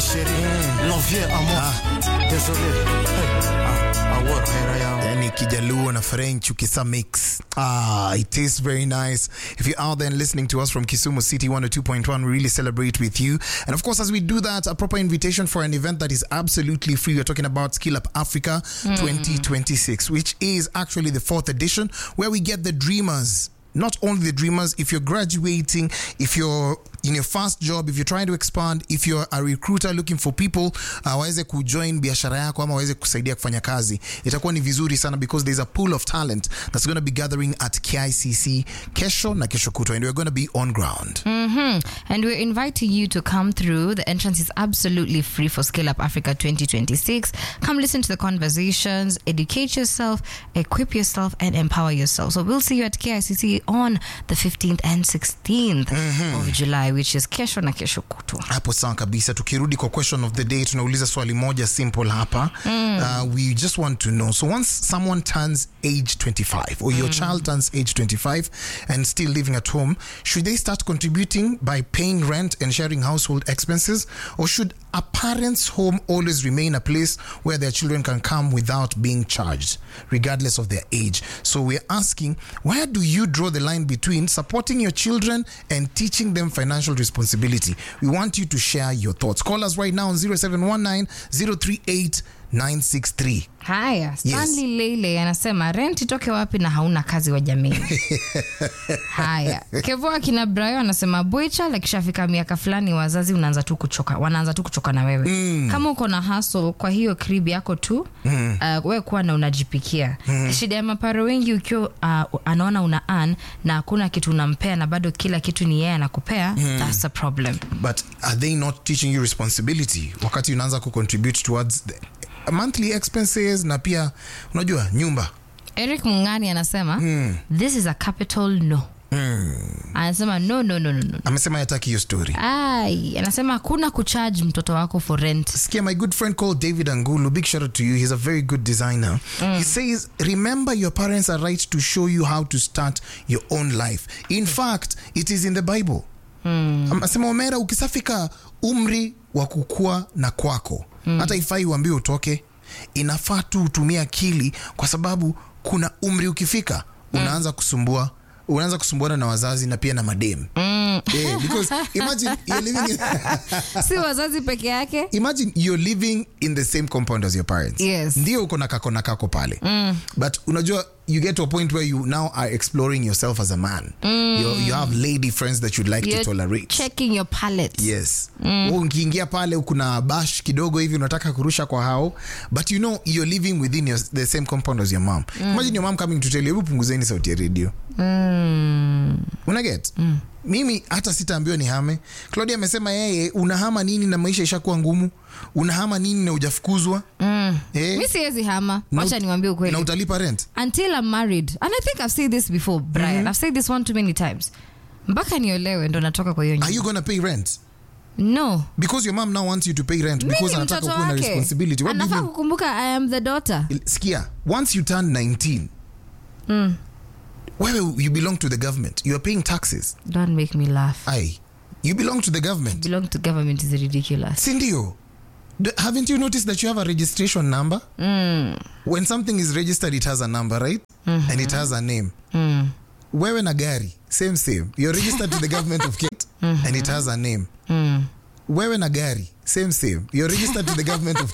chérie, l'envieux à moi. Désolé. Yani Kijaluo na French ukisa mix. It tastes very nice. If you're out there and listening to us from Kisumu City 102.1, we really celebrate with you. And of course, as we do that, a proper invitation for an event that is absolutely free. We're talking about Skill Up Africa 2026, which is actually the 4th edition, where we get the dreamers. Not only the dreamers, if you're graduating, if you're in your first job, if you're trying to expand, if you're a recruiter looking for people waweze kujoin biashara yako ama waweze kusaidia kufanya kazi, itakuwa ni vizuri sana because there's a pool of talent that's going to be gathering at KICC kesho na kesho kutwa, and we're going to be on ground. And we're inviting you to come through. The entrance is absolutely free for Scale Up Africa 2026. Come listen to the conversations, educate yourself, equip yourself, and empower yourself. So we'll see you at KICC on the 15th and 16th of July, which is kesho na kesho kutwa. Hapo sawa kabisa. Tukirudi kwa question of the day, tunauliza swali moja simple hapa. We just want to know, so once someone turns age 25 or your child turns age 25 and still living at home, should they start contributing by paying rent and sharing household expenses, or should a parent's home always remain a place where their children can come without being charged regardless of their age? So we're asking, where do you draw the line between supporting your children and teaching them financial responsibility? We want you to share your thoughts. Call us right now on 0719 038 963. Haya, Stanley Lele anasema rent itoke wapi na hauna kazi wa jamii. Haya, Kevoa kina Brayo anasema boycha akishafika miaka fulani wazazi wanaanza tu kuchoka na wewe. Kama uko na hustle kwa hiyo crib yako tu, wewe kuwa na unajipikia. Shida ya maparo wengi ukiwa anaona una earn na hakuna kitu unampea na bado kila kitu ni yeye anakupea, that's a problem. But are they not teaching you responsibility wakati unaanza kucontribute towards the monthly expenses na pia unajua nyumba? Eric Mungani anasema this is a capital no. Anasema no. Amesema hataki hiyo story. Anasema hakuna kucharge mtoto wako for rent. Sikia, my good friend called David Angulu, big shout out to you. He's a very good designer. He says, remember your parents are right to show you how to start your own life. In fact, it is in the Bible. Anasema Omera, ukisafika umri wa kukua na kwako, hata ifai uambiwe utoke, inafaa tu utumie akili, kwa sababu kuna umri ukifika unaanza kusumbuana na wazazi na pia na madem. Because imagine you're living in si wazazi peke yake. Imagine you're living in the same compound as your parents. Yes. Ndio uko na kako pale. But unajua, you get to a point where you now are exploring yourself as a man. You have lady friends that you'd like to tolerate. Checking your palate. Yes. Ukiingia pale kuna bash kidogo hivi unataka kurusha kwa hao, but you know you're living within the same compound as your mom. Imagine your mom coming to tell you, hebu punguzeni sauti ya radio. Unaget? Mimi hata sitaambiwa ni hame. Claudia amesema yeye unahama nini na maisha ishakuwa ngumu? Unahama nini na hujafukuzwa? Mimi siwezi hama. Wacha niwaambie ukweli. Na utalipa rent? Until I'm married. And I think I've said this before, Brian. I've said this one too many times. Mpaka niolewe ndo natoka kwa hiyo nyumba. Are you gonna pay rent? No. Because your mom now wants you to pay rent because anataka kuwa na responsibility. What do you mean? Anafaa kukumbuka I am the daughter. Sikia, once you turn 19, you belong to the government. You are paying taxes. Don't make me laugh. You belong to the government. Belong to government is ridiculous. Sindio, haven't you noticed that you have a registration number? When something is registered, it has a number, right? And it has a name. Wewe na gari, same. You're registered to the government of Kenya, and it has a name. Wewe na gari, same. You're registered to the government of